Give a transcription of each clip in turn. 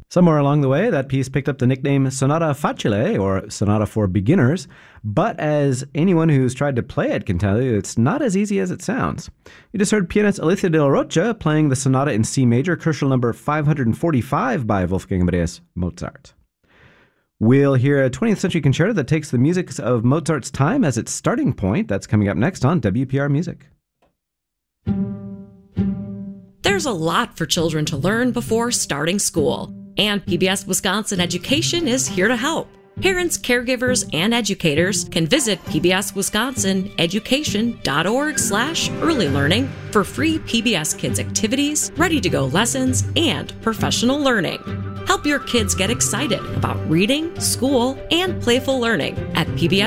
Somewhere along the way, that piece picked up the nickname Sonata Facile, or Sonata for Beginners, but as anyone who's tried to play it can tell you, it's not as easy as it sounds. You just heard pianist Alicia de la Rocha playing the Sonata in C major, Crucial number 545 by Wolfgang Amadeus Mozart. We'll hear a 20th century concerto that takes the music of Mozart's time as its starting point. That's coming up next on WPR Music. There's a lot for children to learn before starting school, and PBS Wisconsin Education is here to help. Parents, caregivers, and educators can visit pbswisconsineducation.org/early learning for free PBS Kids activities, ready-to-go lessons, and professional learning. Help your kids get excited about reading, school, and playful learning at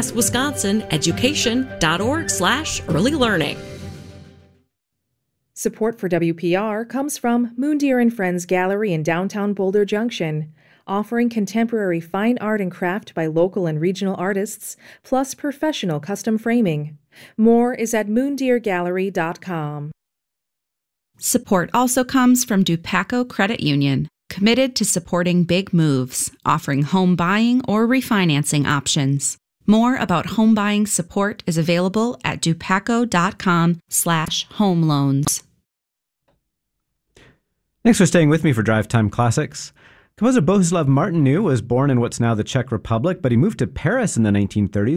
pbswisconsineducation.org/early learning. Support for WPR comes from Moondeer and Friends Gallery in downtown Boulder Junction, offering contemporary fine art and craft by local and regional artists, plus professional custom framing. More is at moondeergallery.com. Support also comes from Dupaco Credit Union, committed to supporting big moves, offering home buying or refinancing options. More about home buying support is available at dupaco.com/home loans. Thanks for staying with me for Drive Time Classics. Composer Bohuslav Martinu was born in what's now the Czech Republic, but he moved to Paris in the 1930s